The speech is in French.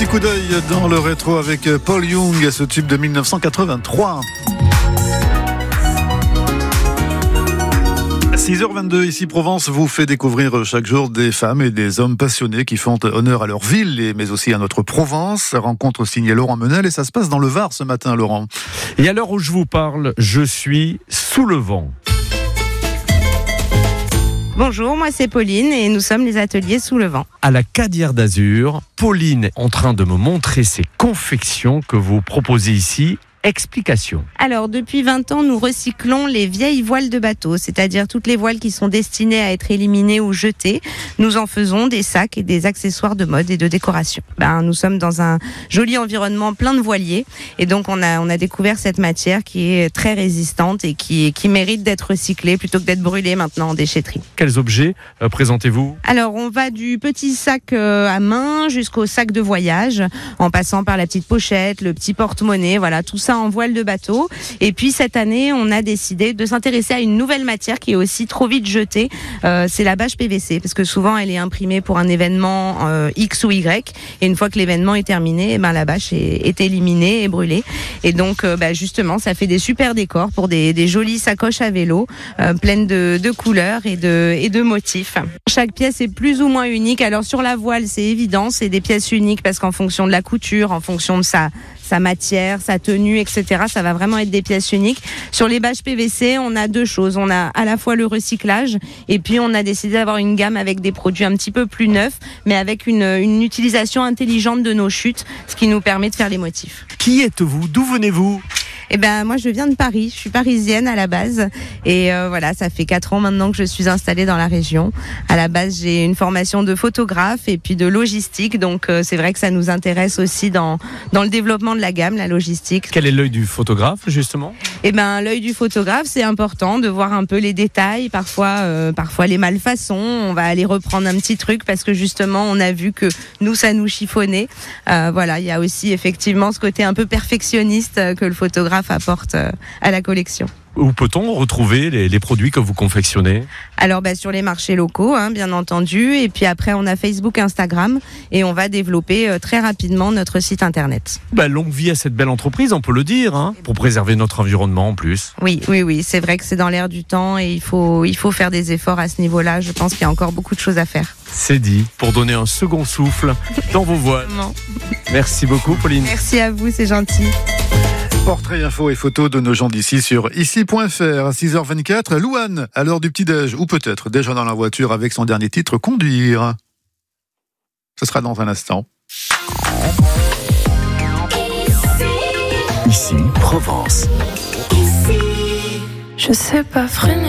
petit coup d'œil dans le rétro avec Paul Young, ce tube de 1983. 6h22, ici Provence vous fait découvrir chaque jour des femmes et des hommes passionnés qui font honneur à leur ville, mais aussi à notre Provence. Rencontre signée Laurent Menel et ça se passe dans le Var ce matin, Laurent. Et à l'heure où je vous parle, je suis sous le vent. Bonjour, moi c'est Pauline et nous sommes les ateliers Sous le Vent. À la Cadière d'Azur, Pauline est en train de me montrer ses confections que vous proposez ici. Explication. Alors, depuis 20 ans, nous recyclons les vieilles voiles de bateau, c'est-à-dire toutes les voiles qui sont destinées à être éliminées ou jetées. Nous en faisons des sacs et des accessoires de mode et de décoration. Nous sommes dans un joli environnement plein de voiliers et donc on a découvert cette matière qui est très résistante et qui mérite d'être recyclée plutôt que d'être brûlée maintenant en déchetterie. Quels objets présentez-vous ? Alors, on va du petit sac à main jusqu'au sac de voyage, en passant par la petite pochette, le petit porte-monnaie, voilà, tout ça en voile de bateau. Et puis cette année, on a décidé de s'intéresser à une nouvelle matière qui est aussi trop vite jetée. C'est la bâche PVC, parce que souvent elle est imprimée pour un événement X ou Y. Et une fois que l'événement est terminé, la bâche est éliminée et brûlée. Et donc, justement, ça fait des super décors pour des jolies sacoches à vélo, pleines de couleurs et de motifs. Chaque pièce est plus ou moins unique. Alors sur la voile, c'est évident, c'est des pièces uniques parce qu'en fonction de la couture, en fonction de sa matière, sa tenue, etc. Ça va vraiment être des pièces uniques. Sur les bâches PVC, on a deux choses. On a à la fois le recyclage et puis on a décidé d'avoir une gamme avec des produits un petit peu plus neufs, mais avec une utilisation intelligente de nos chutes, ce qui nous permet de faire les motifs. Qui êtes-vous ? D'où venez-vous ? Moi je viens de Paris, je suis parisienne à la base et voilà, ça fait 4 ans maintenant que je suis installée dans la région. À la base, j'ai une formation de photographe et puis de logistique, donc c'est vrai que ça nous intéresse aussi dans le développement de la gamme, la logistique. Quel est l'œil du photographe justement ? L'œil du photographe, c'est important de voir un peu les détails, parfois les malfaçons, on va aller reprendre un petit truc parce que justement on a vu que nous ça nous chiffonnait. Voilà, il y a aussi effectivement ce côté un peu perfectionniste que le photographe apporte à la collection. Où peut-on retrouver les produits que vous confectionnez ? Alors sur les marchés locaux, bien entendu, et puis après on a Facebook, Instagram et on va développer très rapidement notre site internet. Longue vie à cette belle entreprise, on peut le dire, pour préserver notre environnement en plus. Oui, c'est vrai que c'est dans l'air du temps et il faut faire des efforts à ce niveau-là. Je pense qu'il y a encore beaucoup de choses à faire. C'est dit, pour donner un second souffle dans vos voiles. Merci beaucoup Pauline. Merci à vous, c'est gentil. Portrait, info et photos de nos gens d'ici sur ici.fr à 6h24. Louane, à l'heure du petit-déj, ou peut-être déjà dans la voiture avec son dernier titre, Conduire. Ce sera dans un instant. Ici, Provence. Je sais pas freiner.